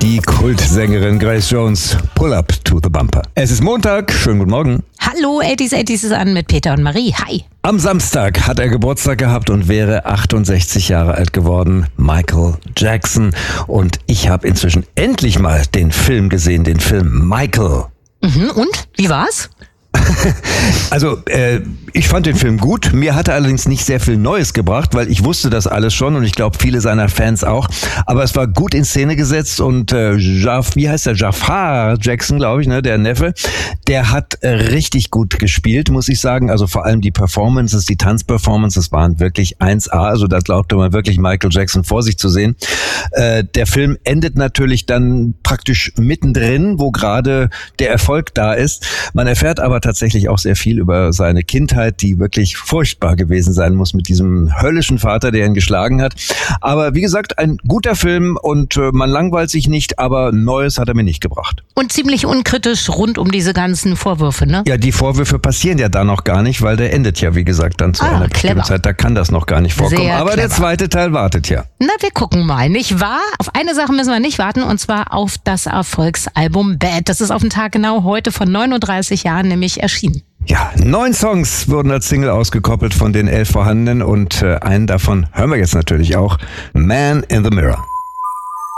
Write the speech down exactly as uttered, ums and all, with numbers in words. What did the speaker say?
Die Kultsängerin Grace Jones, Pull Up to the Bumper. Es ist Montag, schönen guten Morgen. Hallo, achtzig achtzig ist an mit Peter und Marie. Hi. Am Samstag hat er Geburtstag gehabt und wäre achtundsechzig Jahre alt geworden, Michael Jackson. Und ich habe inzwischen endlich mal den Film gesehen, den Film Michael. Mhm, und? Wie war's? Also, äh, ich fand den Film gut. Mir hat er allerdings nicht sehr viel Neues gebracht, weil ich wusste das alles schon und ich glaube viele seiner Fans auch. Aber es war gut in Szene gesetzt und äh, Jaf, wie heißt der? Jafar Jackson, glaube ich, ne, der Neffe, der hat äh, richtig gut gespielt, muss ich sagen. Also vor allem die Performances, die Tanzperformances waren wirklich eins A. Also da glaubte man wirklich Michael Jackson vor sich zu sehen. Äh, der Film endet natürlich dann praktisch mittendrin, wo gerade der Erfolg da ist. Man erfährt aber tatsächlich auch sehr viel über seine Kindheit, die wirklich furchtbar gewesen sein muss mit diesem höllischen Vater, der ihn geschlagen hat. Aber wie gesagt, ein guter Film und äh, man langweilt sich nicht, aber Neues hat er mir nicht gebracht. Und ziemlich unkritisch rund um diese ganzen Vorwürfe, ne? Ja, die Vorwürfe passieren ja da noch gar nicht, weil der endet ja, wie gesagt, dann zu Ah, einer bestimmten clever. Zeit. Da kann das noch gar nicht vorkommen. Sehr aber der clever. zweite Teil wartet ja. Na, wir gucken mal, nicht wahr? Auf eine Sache müssen wir nicht warten, und zwar auf das Erfolgsalbum Bad. Das ist auf den Tag genau heute von neununddreißig Jahren nämlich erschienen. Ja, neun Songs wurden als Single ausgekoppelt von den elf vorhandenen und äh, einen davon hören wir jetzt natürlich auch, Man in the Mirror.